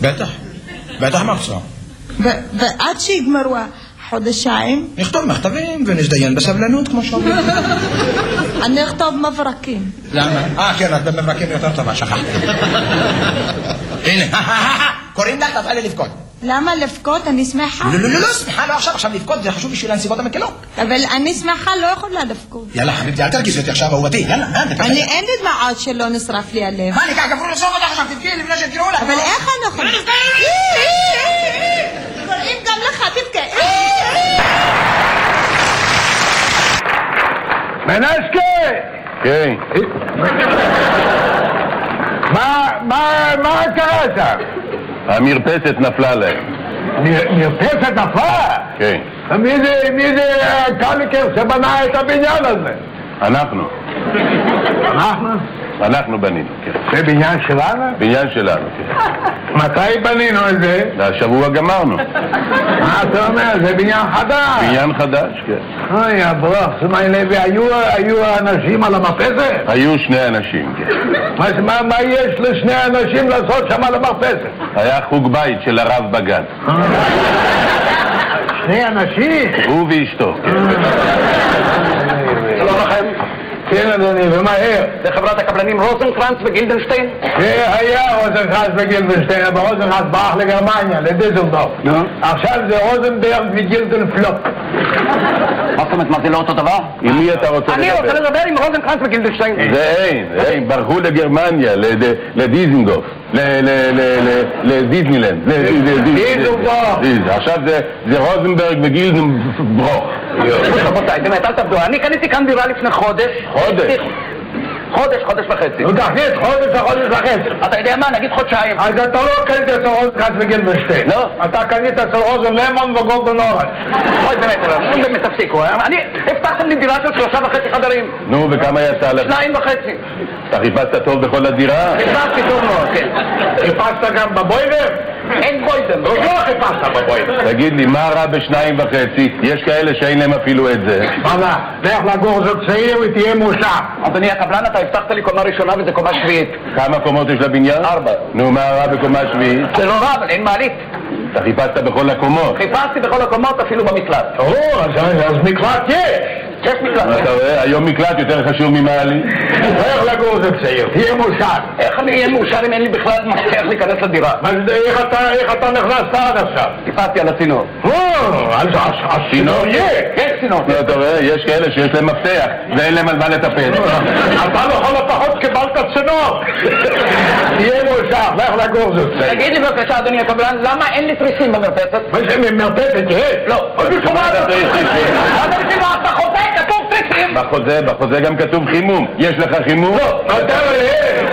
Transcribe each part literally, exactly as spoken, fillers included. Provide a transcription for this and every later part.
בטח, בטח מרצה. ועד שיגמרו החודשיים? נכתוב מכתבים ונזדיין בסבלנות כמו שאומרים. אני אכתוב מברקים. למה? אה, כן, את במברקים יותר טובה, שכחתי. הנה, קוראים לה, תתחיל לי לבכות. למה לבכות? אני שמחה. לא, לא, לא, לא, שמחה לא עכשיו, עכשיו לבכות, זה חשוב בשביל הנסיבות המקלות. אבל אני שמחה, לא יכולה לבכות. יאללה, חביבתי, אל תרגיז אותי עכשיו, אהובתי, יאללה, נתקדם. אני אין לי דמעות שלא נשרף לי הלב. מה, אני ככה גברו לסוף אותך עכשיו, תבכי לפני שתקראו לך. אבל איך אני יכולה? קוראים גם לך, תבכה. מנסקי! כן. מה קרה שם? המרפסת נפלה להם. מרפסת נפלה? כן. מי זה קליקר שבנה את הבניין הזה? אנחנו. אנחנו? אנחנו בנינו, כן. זה בניין שלנו? בניין שלנו, כן. מתי בנינו את זה? השבוע גמרנו. מה אתה אומר? זה בניין חדש. בניין חדש, כן. אוי, הברוך, שמי לוי, היו אנשים על המרפסת? היו שני אנשים, כן. מה יש לשני אנשים לעשות שם על המרפסת? היה חוג בית של הרב בגן. שני אנשים? הוא ואשתו, כן. שלום לכם. כן, אדוני, ומהר. זה חברת הקבלנים רוזנקרנץ וגילדנשטיין? זה היה רוזנקרנץ וגילדנשטיין, אבל רוזנקרנץ ברח לגרמניה, לדיזלדורף. עכשיו זה רוזנברג וגילדנפלופ. מה זאת אומרת, מה זה לא אותו דבר? עם מי אתה רוצה לדבר? אני רוצה לדבר עם רוזנקרנץ וגילדנשטיין. זה אין, אין, ברחו לגרמניה, לדיזנגוף, לדיזנילנד. דיזלדורף. עכשיו זה רוזנברג וגילדנברוך. רבותיי, באמת, אל תעבדו. אני קניתי כאן דירה לפני חודש. חודש? חודש, חודש וחצי. נו תחליט, חודש וחודש וחצי. אתה יודע מה? נגיד חודשיים. אז אתה לא קנית אצל רוזנקרנץ וגילדנשטיין. לא. אתה קנית אצל רוזן למון וגולדן אורנג'. אוי, באמת, נו באמת תפסיקו. אני, הבטחתם לי דירה של שלושה וחצי חדרים. נו, וכמה יצא לך? שניים וחצי. אתה חיפשת טוב בכל הדירה? חיפשתי טוב מאוד, כן. חיפשת גם בבוידר? אין בוידם. לא חיפשת בבוידר. תגיד לי, מה רע בשניים וחצי? יש כאלה שאין להם אפילו את זה. מה זה? לך לגור זאת צעיר ותהיה מאושר. אדוני הקבלן, אתה הבטחת לי קומה ראשונה וזה קומה שביעית. כמה קומות יש לבניין? ארבע. נו, מה רע בקומה שביעית? זה לא רע, אבל אין מעלית. אתה חיפשת בכל הקומות? חיפשתי בכל הקומות, אפילו במקלט. או, אז מקלט יש. יש מקלט. אתה רואה? היום מקלט יותר חשוב ממעלית. לך לגור זאת צעיר, תהיה מאושר. איך אני אהיה מאושר אם אין לי בכלל מפתח להיכנס לדירה? איך אתה נכנסת עד עכשיו? חיפשתי על הצינור. או, אז הצינור יש. יש צינור. אתה רואה? יש כאלה שיש להם מפתח ואין להם על מה לטפל. אתה לכל הפחות קיבלת צינור. תהיה מאושר, לך לגור זאת צעיר. תגיד לי בבקשה, אדוני הקבלן, למה אין לי תריסים במרפסת? מה זה מרפסת? יש? לא. כתוב תריסים. בחוזה, בחוזה גם כתוב חימום. יש לך חימום? לא. אתה ראה.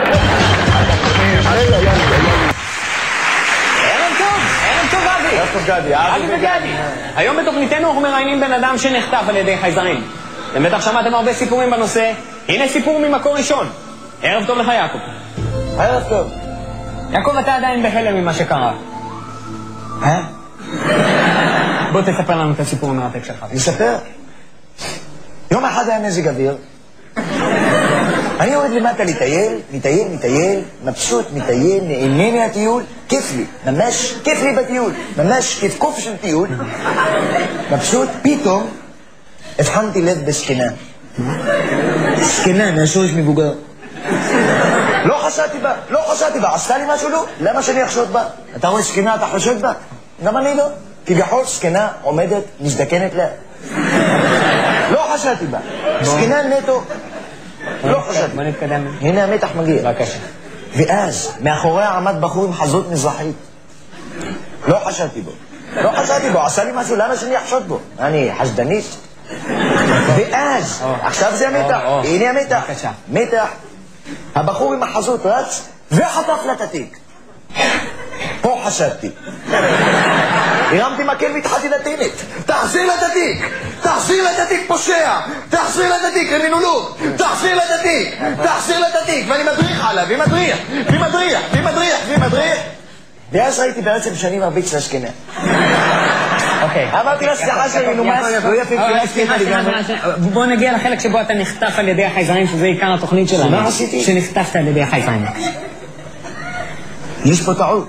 ערב טוב, ערב טוב אבי. ערב טוב גדי. אבי וגדי. היום בתוכניתנו אנחנו מראיינים בן אדם שנחטף על ידי חייזרים. אתם בטח שמעתם הרבה סיפורים בנושא. הנה סיפור ממקור ראשון. ערב טוב לך יעקב. ערב טוב. יעקב, אתה עדיין בהלם ממה שקרה. אה? בוא תספר לנו את הסיפור המרתק שלך. נספר? יום אחד היה מזג אוויר. אני יורד למטה לטייל, מטייל, מטייל, מבסוט, מטייל, נהנה מהטיול, כיף לי, ממש כיף לי בטיול, ממש כיף קוף של טיול. מבסוט, פתאום הבחנתי לב בסכנה. סכנה, מהשורש מבוגר. לא חשדתי בה, לא חשדתי בה, עשתה לי משהו לא? למה שאני אחשוד בה? אתה רואה סכנה, אתה חושד בה? גם אני לא. כביכול סכנה עומדת, מזדקנת לה. לא חשדתי בה, סכנה נטו. לא חשדתי. בוא נתקדם. הנה המתח מגיע. בבקשה. ואז מאחוריה עמד בחור עם חזות מזרחית. לא חשדתי בו. לא חשדתי בו, עשה לי משהו, למה שאני אחשוד בו? אני חשדנית. ואז, עכשיו זה המתח, הנה המתח. מתח. הבחור עם החזות רץ וחטף לה את התיק. פה חשדתי. הרמתי מקל והתחלתי לטינית. תחזיר לה את התיק! תחזיר לה את התיק פושע! תחזיר לה את התיק למינולוג! תחזיר לה את התיק! תחזיר לה את התיק! ואני מדריך עליו, ומדריך, ומדריך, ומדריך, ומדריך. ואז ראיתי בעצם שאני מרביץ להשכנה. אוקיי. אמרתי לה סליחה שאני נומס, לא יפיק לי להשכנה לגמרי. בוא נגיע לחלק שבו אתה נחטף על ידי החייזרים, שזה עיקר התוכנית שלנו. מה עשיתי? שנחטפת על ידי החייזרים. יש פה טעות.